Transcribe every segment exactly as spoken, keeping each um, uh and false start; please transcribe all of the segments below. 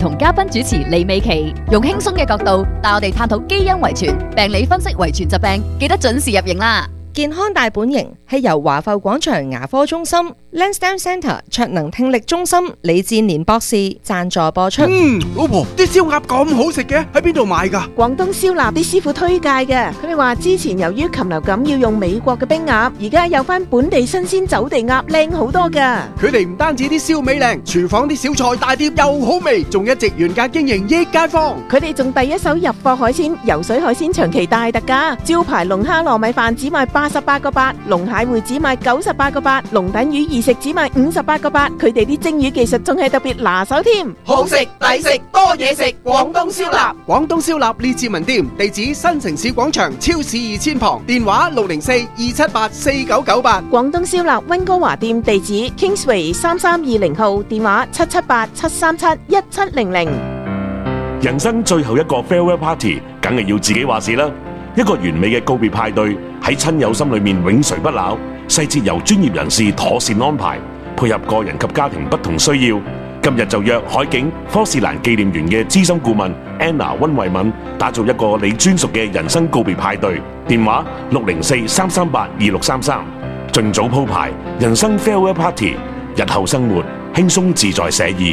同嘉賓主持李美琪，用輕鬆嘅角度帶我哋探討基因遺傳、病理分析遺傳疾病，記得準時入營啦！ 健康大本營係由華埠廣場牙科中心、Lansdowne Centre 卓能聽力中心李志年博士贊助播出。 嗯，老婆，啲燒鴨咁好食嘅，喺邊度買㗎？ 廣東燒臘啲師傅推介嘅，佢哋話之前由於禽流感要用美國嘅冰鴨，而家有翻本地新鮮走地鴨靚好多㗎。 佢哋唔單止啲燒味靚，廚房啲小菜大碟又好味，仲一直原價經營益街坊。 佢哋仲第一手入貨海鮮，游水海鮮長期大特價，招牌龍蝦糯米飯只賣八十八個八，龍蟹會只賣九十八個八，龍躉魚二食只賣五十八個八。佢哋啲蒸魚技術仲係特別拿手添， 好食抵食多嘢食，廣東燒臘。廣東燒臘列治文店，地址新城市廣場超市二千旁，電話六零四二七八四九九八。 廣東燒臘溫哥華店地址 Kingsway 三三二零號，電話七七八七三七一七零零。 人生最後一個 farewell party，梗係要自己話事啦。一個完美嘅告別派對喺親友心裏面永垂不朽，細節由專業人士妥善安排，配合個人及家庭不同需要。今日就約海景科士蘭紀念園嘅資深顧問 Anna 溫慧敏，打造一個你專屬嘅人生告別派對。電話六零四三三八二六三三，盡早鋪排人生 farewell party，日後生活輕鬆自在寫意。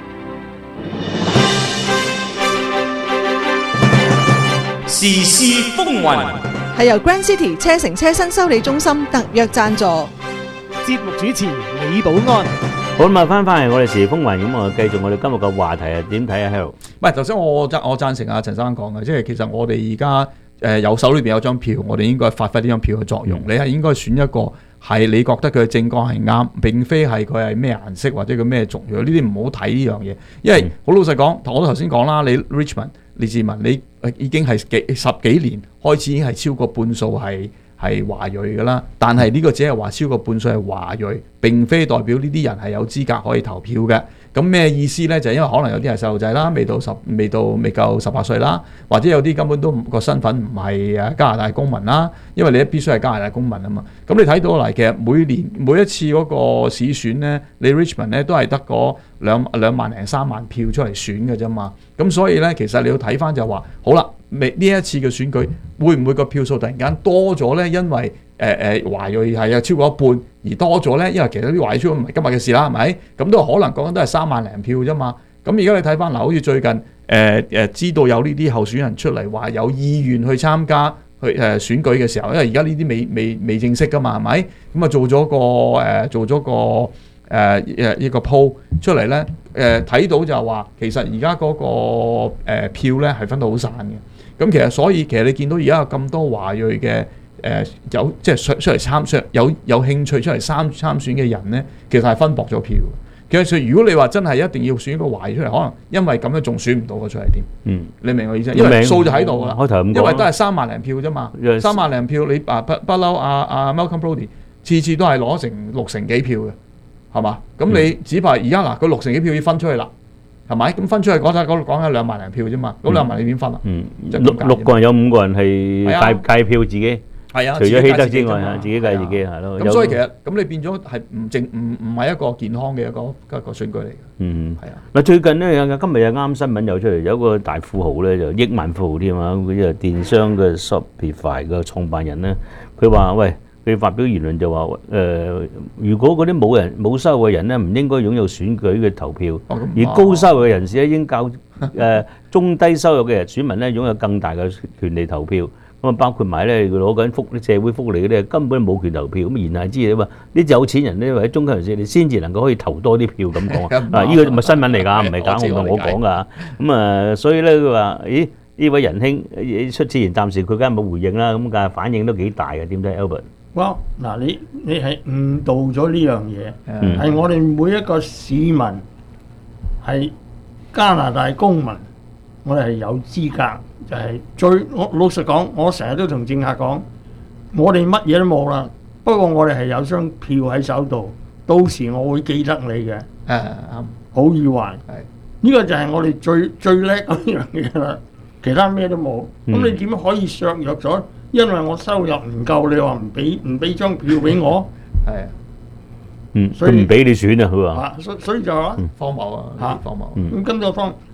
時事風雲係由 Grand City 車城車新修理中心特約贊助。 節目主持李寶安。 好咁啊，翻返嚟我哋時事風雲，咁啊繼續我哋今日嘅話題啊，點睇啊 Harold？ 喂，頭先我贊我贊成阿陳生講嘅，即係其實我哋而家誒有手裏邊有張票，我哋應該發揮呢張票嘅作用。嗯、你係應該選一個係你覺得佢嘅政綱係啱，並非係佢係咩顏色或者佢咩族裔，呢啲唔好睇呢樣嘢。因為好、嗯、老實講，我都頭先講啦，你 Richmond 李志文，你已經係幾十幾年開始已經係超過半數係係華裔㗎啦，但係呢個只係話超過半數係華裔，並非代表呢啲人係有資格可以投票嘅。咁咩意思呢？就係、因為可能有啲係細路仔啦，未到十未到未夠十八歲啦，或者有啲根本都個身份唔係誒加拿大公民啦，因為你必須係加拿大公民啊嘛。咁你睇到嚟，其實每年每一次嗰個市選呢，你 Richmond 呢都係得嗰兩兩萬零三萬票出嚟選嘅啫嘛。咁所以呢，其實你要睇翻就話，好啦，呢一次嘅選舉會唔會個票數突然間多咗呢？因為誒誒華裔係有超過一半而多咗呢，因為其實啲華裔超過唔係今日嘅事啦，係咪？咁都可能講緊都係三萬零票啫嘛。咁而家你睇翻嗱，好似最近誒誒、呃、知道有呢啲候選人出嚟話有意願去參加去誒、呃、選舉嘅時候，因為而家呢啲未未未正式噶嘛，係咪？咁啊做咗個誒、呃、做咗個誒誒、呃、一個 poll 出嚟咧，誒、呃、睇到就係話其實而家嗰個誒、呃、票咧係分到好散嘅。咁其實所以其實你見到而家有咁多華裔嘅。誒、呃、有即係出出嚟參選有有興趣出嚟參參選嘅人咧，其實係分薄咗票。其實如果你話真係一定要選一個華裔出嚟，可能因為咁樣仲選唔到個出嚟添。嗯，你明我意思？因為數就喺度㗎啦。因為都係三萬零票啫嘛，三萬零票你啊不不嬲啊啊 Malcolm Brody 次次都係攞成六成幾票嘅，係嘛？咁你、嗯、只怕而家嗱個六成幾票要分出去啦，係咪？咁分出去嗰陣嗰度講緊兩萬零票啫嘛，嗰兩萬你點分啊？嗯， 六六個人有五個人係計計票自己。係啊，除咗希德之外，自己計自己係咯。咁所以其實咁你變咗係唔正唔唔係一個健康嘅一個一個選舉嚟嘅。嗯，係啊。嗱最近咧有今日有啱新聞又出嚟，有一個大富豪咧就億萬富豪添啊！佢就電商嘅 Shopify 嘅創辦人咧，佢話喂，佢發表言論就話誒、呃，如果嗰啲冇人冇收入嘅人咧，唔應該擁有選舉嘅投票，哦、而高收入嘅人士咧應較誒、呃、中低收入嘅人選民咧擁有更大嘅權利投票。咁啊，包括埋咧，佢攞緊福社會福利嗰啲，根本冇權投票。咁言下之意啊嘛，啲有錢人咧或者中級人士，你先至能夠可以投多啲票咁講啊。呢個咪新聞嚟㗎，唔係假我我講㗎。咁啊，所以咧佢話：咦，呢位仁兄出此言，暫時佢梗係冇回應啦。咁但係反應都幾大嘅，點睇 Albert？ 哇！嗱，你你係誤導咗呢樣嘢，係我哋每一個市民係加拿大公民，我哋係有資格。就係最我老實講，我成日都同政客講，我哋乜嘢都冇啦。不過我哋係有張票喺手度，到時我會記得你嘅。誒啱，好與壞。係呢個就係我哋最最叻嗰樣嘢啦。其他咩都冇。咁、嗯、你點可以削弱咗？因為我收入唔夠，你話唔俾唔俾張票俾我？係。 嗯，所以唔俾你選啊！佢話。 所所以就話、嗯、 荒謬啊！嚇，荒謬。 咁跟住方，